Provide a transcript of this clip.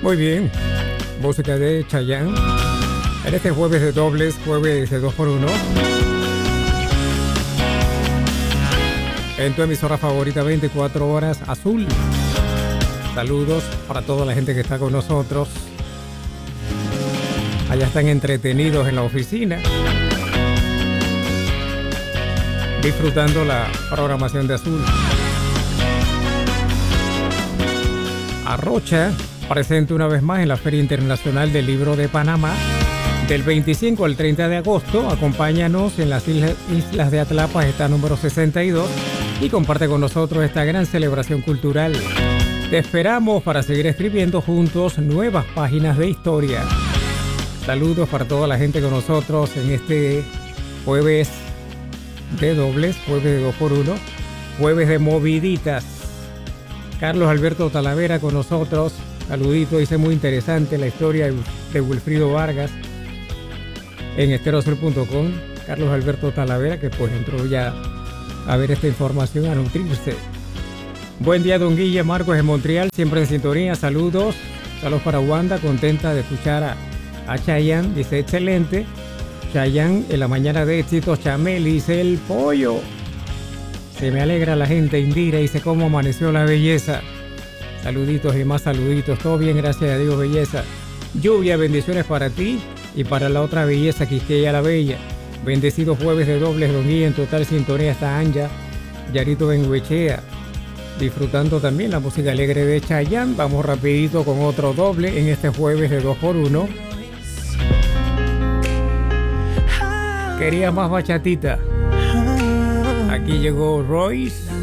Muy bien, música de Chayanne. En este jueves de dobles, jueves de 2x1. En tu emisora favorita, 24 horas Azul. Saludos para toda la gente que está con nosotros. Allá están entretenidos en la oficina, disfrutando la programación de Azul. Arrocha, presente una vez más en la Feria Internacional del Libro de Panamá. Del 25 al 30 de agosto, acompáñanos en las Islas de Atlapa, está número 62, y comparte con nosotros esta gran celebración cultural. Te esperamos para seguir escribiendo juntos nuevas páginas de historia. Saludos para toda la gente con nosotros en este jueves de dobles, jueves de 2x1, jueves de moviditas. Carlos Alberto Talavera con nosotros. Saludito, dice muy interesante la historia de Wilfrido Vargas en estereosur.com. Carlos Alberto Talavera, que pues entró ya a ver esta información, a nutrirse. Buen día, don Guille Marcos en Montreal, siempre en sintonía. Saludos para Wanda, contenta de escuchar a Chayanne, dice excelente. Chayanne en la mañana de éxitos. Chamel dice el pollo. Se me alegra la gente. Indira dice cómo amaneció la belleza. Saluditos y más saluditos. Todo bien, gracias a Dios, belleza. Lluvia, bendiciones para ti y para la otra belleza, Quisqueya la Bella. Bendecido jueves de dobles, don Guille, en total sintonía está Anja, Yarito Benguechea, disfrutando también la música alegre de Chayanne. Vamos rapidito con otro doble en este jueves de 2x1. Quería más bachatita. Aquí llegó Royce.